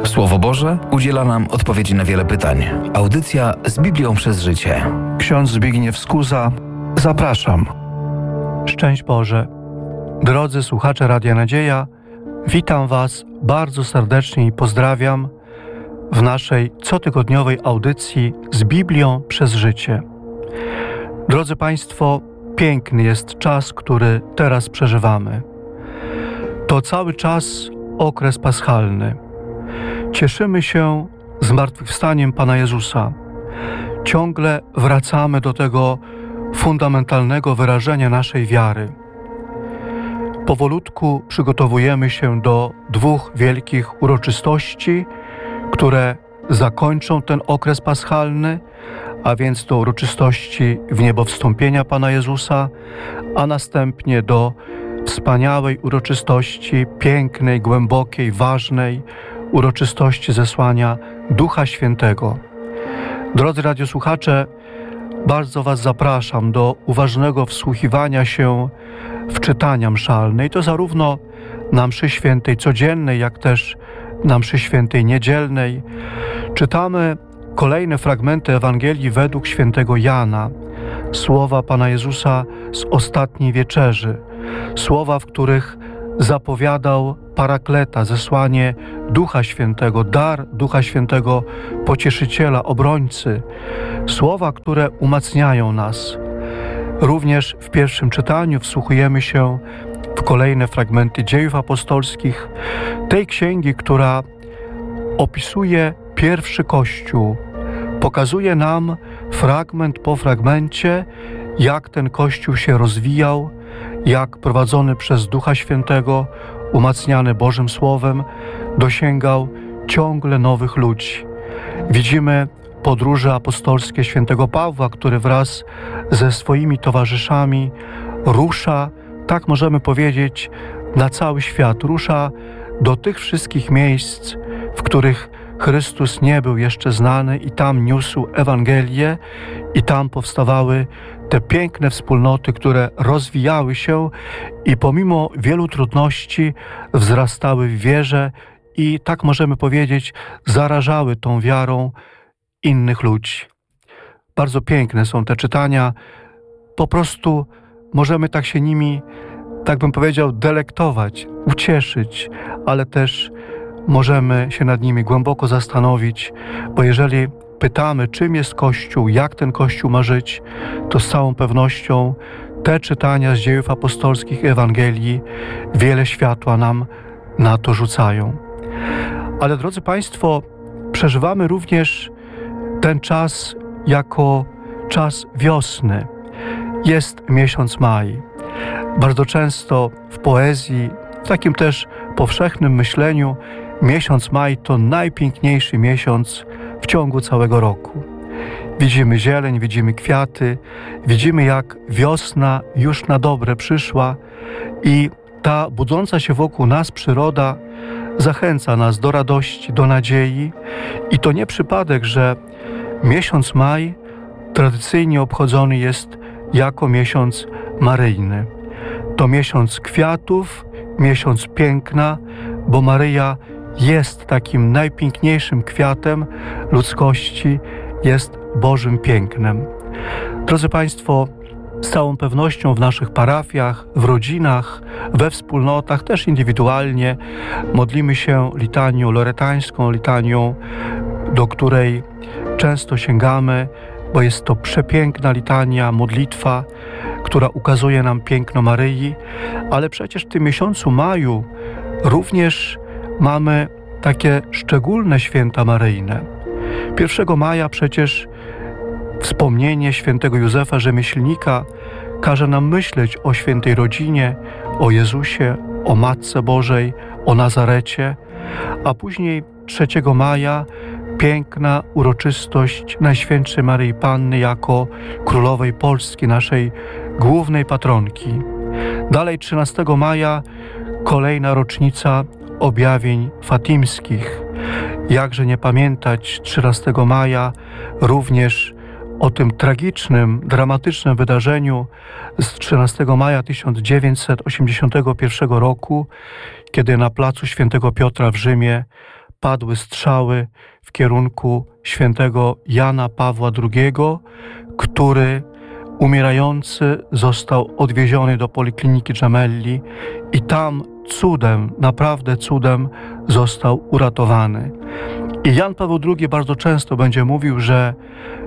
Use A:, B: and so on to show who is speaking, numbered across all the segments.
A: Słowo Boże udziela nam odpowiedzi na wiele pytań. Audycja z Biblią przez życie.
B: Ksiądz Zbigniew Skuza, zapraszam. Szczęść Boże. Drodzy słuchacze Radia Nadzieja, witam Was bardzo serdecznie i pozdrawiam w naszej cotygodniowej audycji z Biblią przez życie. Drodzy Państwo, piękny jest czas, który teraz przeżywamy. To cały czas okres paschalny. Cieszymy się zmartwychwstaniem Pana Jezusa. Ciągle wracamy do tego fundamentalnego wyrażenia naszej wiary. Powolutku przygotowujemy się do dwóch wielkich uroczystości, które zakończą ten okres paschalny, a więc do uroczystości wniebowstąpienia Pana Jezusa, a następnie do wspaniałej uroczystości, pięknej, głębokiej, ważnej uroczystości zesłania Ducha Świętego. Drodzy radiosłuchacze, bardzo Was zapraszam do uważnego wsłuchiwania się w czytania mszalne, i to zarówno na mszy świętej codziennej, jak też na mszy świętej niedzielnej. Czytamy kolejne fragmenty Ewangelii według świętego Jana, słowa Pana Jezusa z ostatniej wieczerzy, słowa, w których zapowiadał Parakleta, zesłanie Ducha Świętego, dar Ducha Świętego, Pocieszyciela, Obrońcy, słowa, które umacniają nas. Również w pierwszym czytaniu wsłuchujemy się w kolejne fragmenty Dziejów Apostolskich, tej księgi, która opisuje pierwszy Kościół, pokazuje nam fragment po fragmencie, jak ten Kościół się rozwijał, jak prowadzony przez Ducha Świętego, umacniany Bożym Słowem, dosięgał ciągle nowych ludzi. Widzimy podróże apostolskie świętego Pawła, który wraz ze swoimi towarzyszami rusza, tak możemy powiedzieć, na cały świat. Rusza do tych wszystkich miejsc, w których Chrystus nie był jeszcze znany, i tam niósł Ewangelię, i tam powstawały te piękne wspólnoty, które rozwijały się i pomimo wielu trudności wzrastały w wierze i, tak możemy powiedzieć, zarażały tą wiarą innych ludzi. Bardzo piękne są te czytania. Po prostu możemy tak się nimi, tak bym powiedział, delektować, ucieszyć, ale też możemy się nad nimi głęboko zastanowić, bo jeżeli pytamy, czym jest Kościół, jak ten Kościół ma żyć, to z całą pewnością te czytania z Dziejów Apostolskich i Ewangelii wiele światła nam na to rzucają. Ale drodzy Państwo, przeżywamy również ten czas jako czas wiosny. Jest miesiąc maj. Bardzo często w poezji, w takim też powszechnym myśleniu, miesiąc maj to najpiękniejszy miesiąc w ciągu całego roku. Widzimy zieleń, widzimy kwiaty, widzimy, jak wiosna już na dobre przyszła i ta budząca się wokół nas przyroda zachęca nas do radości, do nadziei, i to nie przypadek, że miesiąc maj tradycyjnie obchodzony jest jako miesiąc maryjny. To miesiąc kwiatów, miesiąc piękna, bo Maryja jest takim najpiękniejszym kwiatem ludzkości, jest Bożym pięknem. Drodzy Państwo, z całą pewnością w naszych parafiach, w rodzinach, we wspólnotach, też indywidualnie modlimy się litanią loretańską, litanią, do której często sięgamy, bo jest to przepiękna litania, modlitwa, która ukazuje nam piękno Maryi, ale przecież w tym miesiącu maju również mamy takie szczególne święta maryjne. 1 maja przecież wspomnienie świętego Józefa Rzemieślnika każe nam myśleć o świętej rodzinie, o Jezusie, o Matce Bożej, o Nazarecie, a później 3 maja piękna uroczystość Najświętszej Maryi Panny jako Królowej Polski, naszej głównej patronki. Dalej 13 maja kolejna rocznica objawień fatimskich. Jakże nie pamiętać 13 maja również o tym tragicznym, dramatycznym wydarzeniu z 13 maja 1981 roku, kiedy na placu Świętego Piotra w Rzymie padły strzały w kierunku świętego Jana Pawła II, który umierający został odwieziony do Polikliniki Gemelli i tam cudem, naprawdę cudem został uratowany. I Jan Paweł II bardzo często będzie mówił, że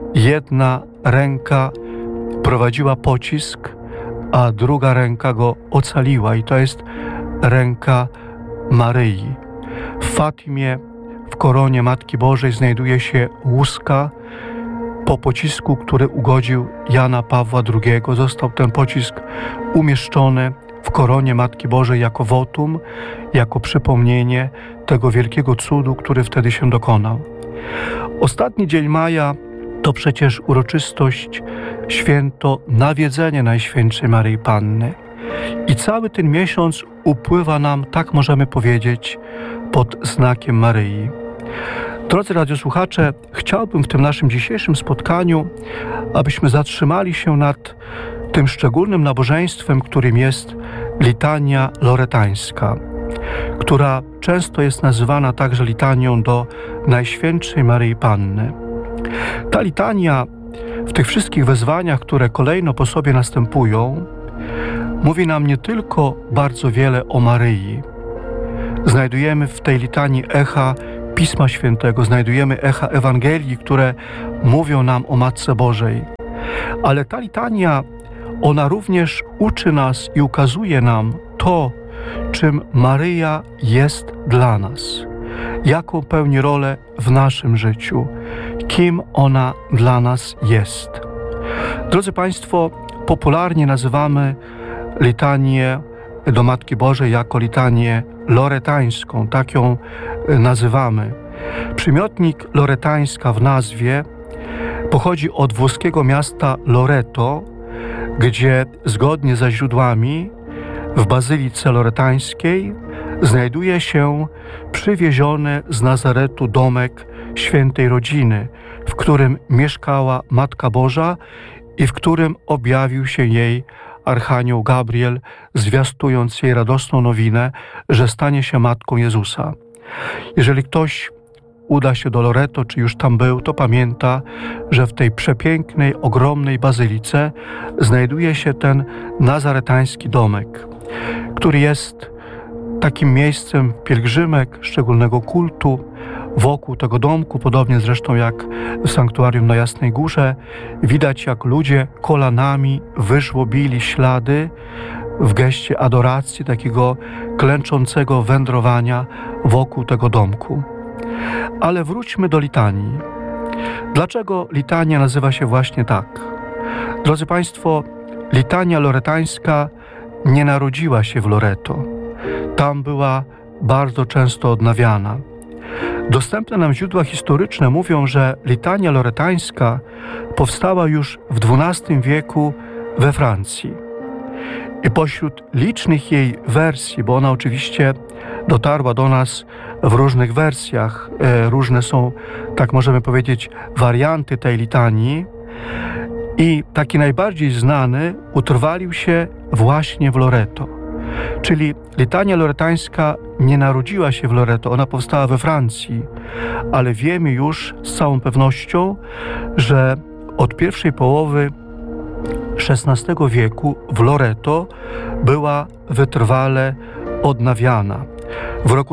B: jedna ręka prowadziła pocisk, a druga ręka go ocaliła i to jest ręka Maryi. W Fatimie, w koronie Matki Bożej znajduje się łuska po pocisku, który ugodził Jana Pawła II. Został ten pocisk umieszczony w koronie Matki Bożej jako wotum, jako przypomnienie tego wielkiego cudu, który wtedy się dokonał. Ostatni dzień maja to przecież uroczystość święto Nawiedzenia Najświętszej Maryi Panny. I cały ten miesiąc upływa nam, tak możemy powiedzieć, pod znakiem Maryi. Drodzy radiosłuchacze, chciałbym w tym naszym dzisiejszym spotkaniu, abyśmy zatrzymali się nad tym szczególnym nabożeństwem, którym jest litania loretańska, która często jest nazywana także litanią do Najświętszej Maryi Panny. Ta litania w tych wszystkich wezwaniach, które kolejno po sobie następują, mówi nam nie tylko bardzo wiele o Maryi. Znajdujemy w tej litanii echa Pisma Świętego, znajdujemy echa Ewangelii, które mówią nam o Matce Bożej. Ale ta litania, ona również uczy nas i ukazuje nam to, czym Maryja jest dla nas, jaką pełni rolę w naszym życiu, kim ona dla nas jest. Drodzy Państwo, popularnie nazywamy litanię do Matki Bożej jako litanię loretańską, tak ją nazywamy. Przymiotnik loretańska w nazwie pochodzi od włoskiego miasta Loreto, gdzie zgodnie ze źródłami w Bazylice Loretańskiej znajduje się przywieziony z Nazaretu domek świętej rodziny, w którym mieszkała Matka Boża i w którym objawił się jej Archanioł Gabriel, zwiastując jej radosną nowinę, że stanie się Matką Jezusa. Jeżeli ktoś uda się do Loreto, czy już tam był, to pamięta, że w tej przepięknej, ogromnej bazylice znajduje się ten nazaretański domek, który jest takim miejscem pielgrzymek, szczególnego kultu. Wokół tego domku, podobnie zresztą jak w sanktuarium na Jasnej Górze, widać, jak ludzie kolanami wyżłobili ślady w geście adoracji, takiego klęczącego wędrowania wokół tego domku. Ale wróćmy do litanii. Dlaczego litania nazywa się właśnie tak? Drodzy Państwo, litania loretańska nie narodziła się w Loreto. Tam była bardzo często odnawiana. Dostępne nam źródła historyczne mówią, że litania loretańska powstała już w XII wieku we Francji. I pośród licznych jej wersji, bo ona oczywiście dotarła do nas w różnych wersjach, różne są, tak możemy powiedzieć, warianty tej litanii, i taki najbardziej znany utrwalił się właśnie w Loreto. Czyli litania loretańska nie narodziła się w Loreto, ona powstała we Francji, ale wiemy już z całą pewnością, że od pierwszej połowy XVI wieku w Loreto była wytrwale odnawiana. W roku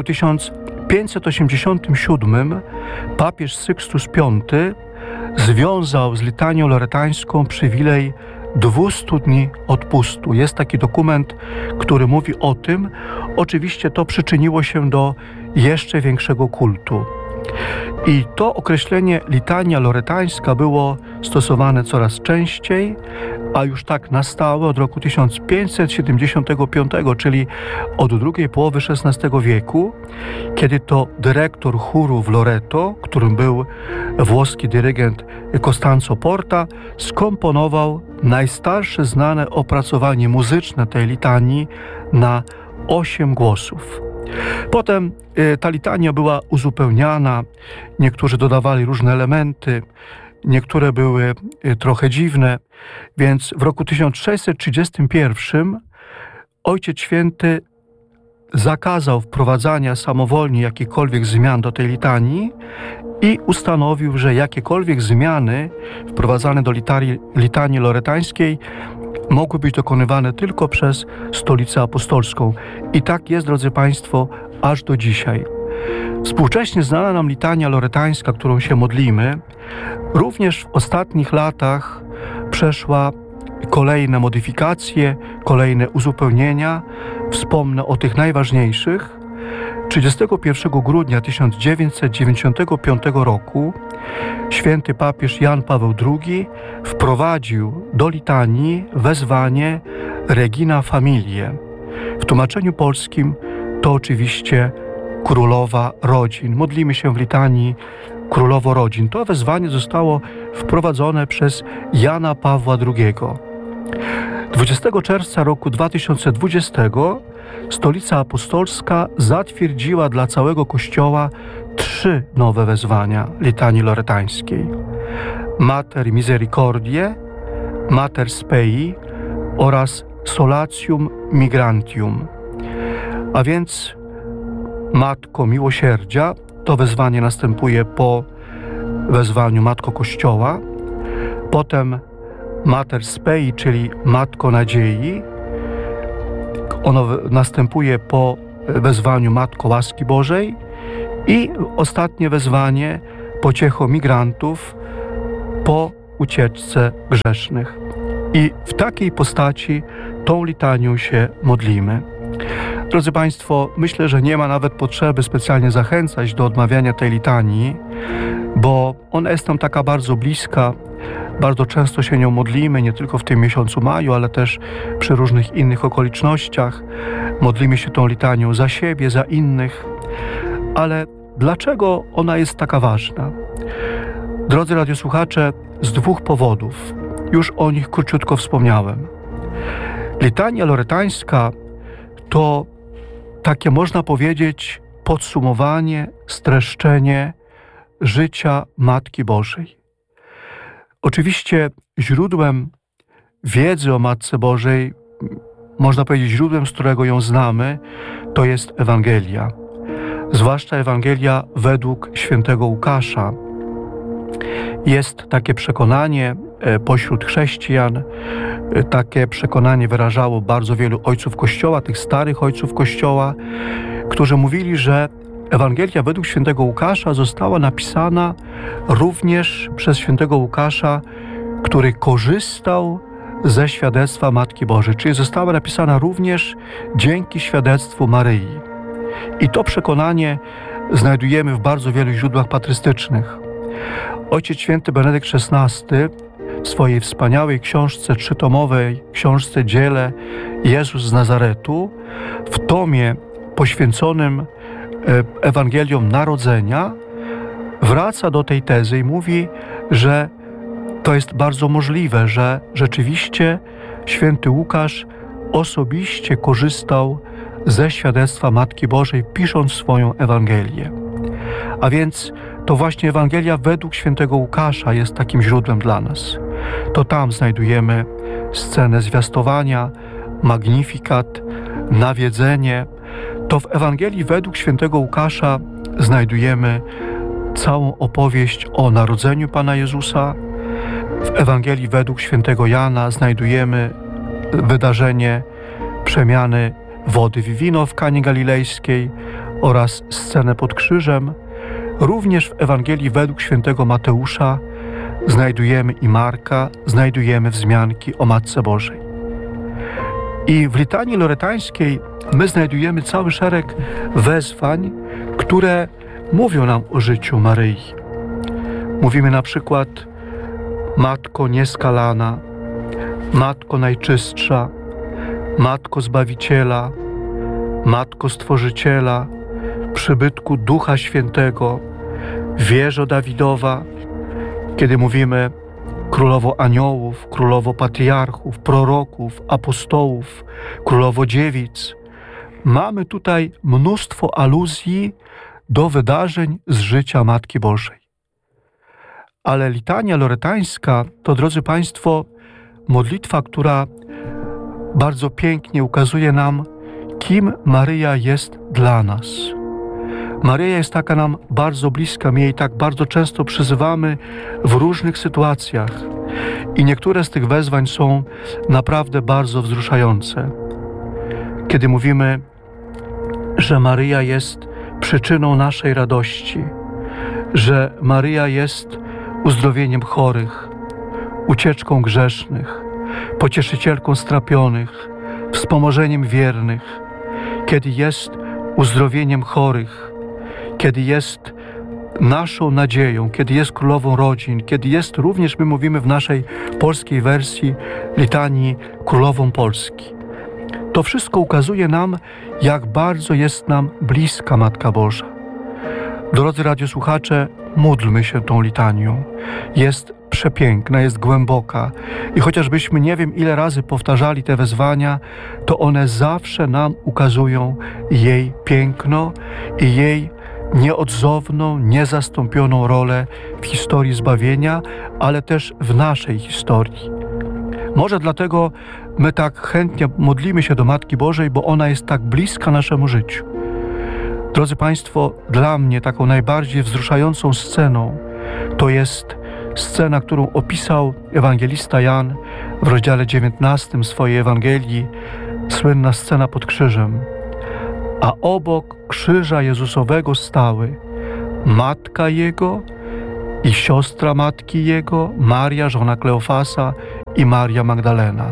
B: 1587 papież Sykstus V związał z litanią loretańską przywilej 200 dni odpustu. Jest taki dokument, który mówi o tym. Oczywiście to przyczyniło się do jeszcze większego kultu. I to określenie litania loretańska było stosowane coraz częściej, a już tak na stałe od roku 1575, czyli od drugiej połowy XVI wieku, kiedy to dyrektor chóru w Loreto, którym był włoski dyrygent Costanzo Porta, skomponował najstarsze znane opracowanie muzyczne tej litanii na 8 głosów. Potem ta litania była uzupełniana, niektórzy dodawali różne elementy, niektóre były trochę dziwne, więc w roku 1631 Ojciec Święty zakazał wprowadzania samowolnie jakichkolwiek zmian do tej litanii i ustanowił, że jakiekolwiek zmiany wprowadzane do litanii loretańskiej mogły być dokonywane tylko przez Stolicę Apostolską. I tak jest, drodzy Państwo, aż do dzisiaj. Współcześnie znana nam litania loretańska, którą się modlimy, również w ostatnich latach przeszła kolejne modyfikacje, kolejne uzupełnienia. Wspomnę o tych najważniejszych. 31 grudnia 1995 roku święty papież Jan Paweł II wprowadził do litanii wezwanie Regina Familiae. W tłumaczeniu polskim to oczywiście Królowa Rodzin. Modlimy się w litanii Królowo Rodzin. To wezwanie zostało wprowadzone przez Jana Pawła II. 20 czerwca roku 2020 Stolica Apostolska zatwierdziła dla całego Kościoła 3 nowe wezwania litanii loretańskiej. Mater Misericordiae, Mater Spei oraz Solatium Migrantium. A więc Matko Miłosierdzia, to wezwanie następuje po wezwaniu Matko Kościoła. Potem Mater Spei, czyli Matko Nadziei. Ono następuje po wezwaniu Matko Łaski Bożej. I ostatnie wezwanie Pociecho Migrantów po ucieczce grzesznych. I w takiej postaci tą litanią się modlimy. Drodzy Państwo, myślę, że nie ma nawet potrzeby specjalnie zachęcać do odmawiania tej litanii, bo ona jest nam taka bardzo bliska. Bardzo często się nią modlimy, nie tylko w tym miesiącu maju, ale też przy różnych innych okolicznościach. Modlimy się tą litanią za siebie, za innych. Ale dlaczego ona jest taka ważna? Drodzy radiosłuchacze, z 2 powodów. Już o nich króciutko wspomniałem. Litania loretańska to takie, można powiedzieć, podsumowanie, streszczenie życia Matki Bożej. Oczywiście źródłem wiedzy o Matce Bożej, można powiedzieć źródłem, z którego ją znamy, to jest Ewangelia. Zwłaszcza Ewangelia według świętego Łukasza. Jest takie przekonanie pośród chrześcijan, takie przekonanie wyrażało bardzo wielu ojców Kościoła, tych starych ojców Kościoła, którzy mówili, że Ewangelia według świętego Łukasza została napisana również przez świętego Łukasza, który korzystał ze świadectwa Matki Bożej, czyli została napisana również dzięki świadectwu Maryi. I to przekonanie znajdujemy w bardzo wielu źródłach patrystycznych. Ojciec święty Benedykt XVI w swojej wspaniałej książce trzytomowej, książce Dziele Jezus z Nazaretu, w tomie poświęconym Ewangeliom Narodzenia, wraca do tej tezy i mówi, że to jest bardzo możliwe, że rzeczywiście święty Łukasz osobiście korzystał ze świadectwa Matki Bożej, pisząc swoją Ewangelię. A więc to właśnie Ewangelia według świętego Łukasza jest takim źródłem dla nas. To tam znajdujemy scenę zwiastowania, magnifikat, nawiedzenie. To w Ewangelii według świętego Łukasza znajdujemy całą opowieść o narodzeniu Pana Jezusa. W Ewangelii według świętego Jana znajdujemy wydarzenie przemiany wody w wino w Kanie Galilejskiej oraz scenę pod krzyżem. Również w Ewangelii według świętego Mateusza znajdujemy i Marka, znajdujemy wzmianki o Matce Bożej. I w litanii loretańskiej my znajdujemy cały szereg wezwań, które mówią nam o życiu Maryi. Mówimy na przykład: Matko nieskalana, Matko najczystsza, Matko Zbawiciela, Matko Stworzyciela, przybytku Ducha Świętego, Wieżo Dawidowa. Kiedy mówimy Królowo Aniołów, Królowo Patriarchów, Proroków, Apostołów, Królowo Dziewic, mamy tutaj mnóstwo aluzji do wydarzeń z życia Matki Bożej. Ale litania loretańska to, drodzy Państwo, modlitwa, która bardzo pięknie ukazuje nam, kim Maryja jest dla nas. Maryja jest taka nam bardzo bliska, my jej tak bardzo często przyzywamy w różnych sytuacjach i niektóre z tych wezwań są naprawdę bardzo wzruszające. Kiedy mówimy, że Maryja jest przyczyną naszej radości, że Maryja jest uzdrowieniem chorych, ucieczką grzesznych, pocieszycielką strapionych, wspomożeniem wiernych, kiedy jest uzdrowieniem chorych, kiedy jest naszą nadzieją, kiedy jest królową rodzin, kiedy jest również, my mówimy w naszej polskiej wersji litanii, królową Polski. To wszystko ukazuje nam, jak bardzo jest nam bliska Matka Boża. Drodzy radiosłuchacze, módlmy się tą litanią. Jest przepiękna, jest głęboka i chociażbyśmy nie wiem ile razy powtarzali te wezwania, to one zawsze nam ukazują jej piękno i jej nieodzowną, niezastąpioną rolę w historii zbawienia, ale też w naszej historii. Może dlatego my tak chętnie modlimy się do Matki Bożej, bo ona jest tak bliska naszemu życiu. Drodzy Państwo, dla mnie taką najbardziej wzruszającą sceną to jest scena, którą opisał ewangelista Jan w rozdziale 19 swojej Ewangelii, słynna scena pod krzyżem. A obok krzyża Jezusowego stały matka Jego i siostra matki Jego, Maria, żona Kleofasa i Maria Magdalena.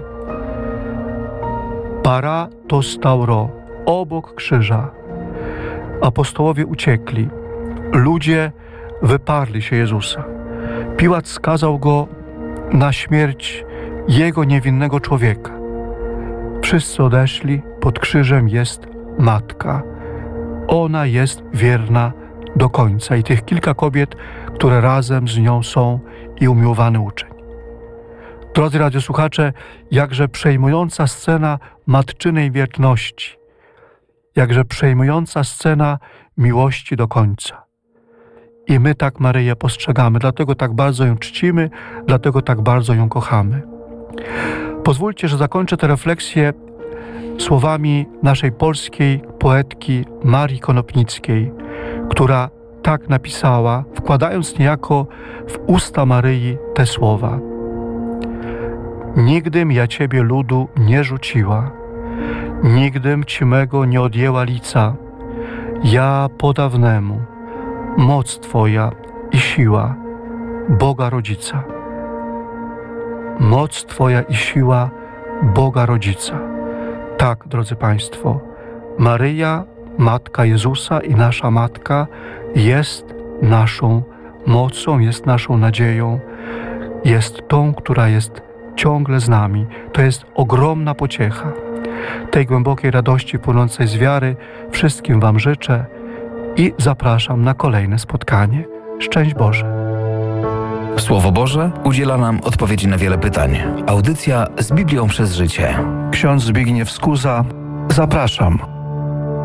B: Para to stauro, obok krzyża. Apostołowie uciekli, ludzie wyparli się Jezusa. Piłat skazał go na śmierć jego niewinnego człowieka. Wszyscy odeszli, pod krzyżem jest matka. Ona jest wierna do końca i tych kilka kobiet, które razem z nią są i umiłowany uczeń. Drodzy radiosłuchacze, jakże przejmująca scena matczynej wierności, jakże przejmująca scena miłości do końca. I my tak Maryję postrzegamy, dlatego tak bardzo ją czcimy, dlatego tak bardzo ją kochamy. Pozwólcie, że zakończę tę refleksję słowami naszej polskiej poetki Marii Konopnickiej, która tak napisała, wkładając niejako w usta Maryi te słowa. Nigdym ja Ciebie, ludu, nie rzuciła, nigdym Ci mego nie odjęła lica. Ja po dawnemu, moc Twoja i siła Boga Rodzica. Moc Twoja i siła Boga Rodzica. Tak, drodzy Państwo, Maryja, Matka Jezusa i nasza Matka jest naszą mocą, jest naszą nadzieją, jest tą, która jest ciągle z nami. To jest ogromna pociecha. Tej głębokiej radości płynącej z wiary wszystkim Wam życzę i zapraszam na kolejne spotkanie. Szczęść Boże!
A: Słowo Boże udziela nam odpowiedzi na wiele pytań. Audycja z Biblią przez życie.
B: Ksiądz Zbigniew Skuza, zapraszam.